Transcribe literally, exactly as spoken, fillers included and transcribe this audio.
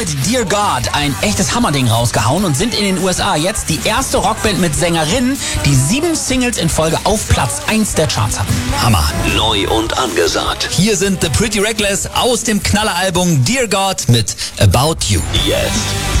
Dear God, ein echtes Hammerding rausgehauen und sind in den U S A jetzt die erste Rockband mit Sängerinnen, die sieben Singles in Folge auf Platz eins der Charts hatten. Hammer. Neu und angesagt. Hier sind The Pretty Reckless aus dem Knalleralbum Dear God mit About You. Jetzt.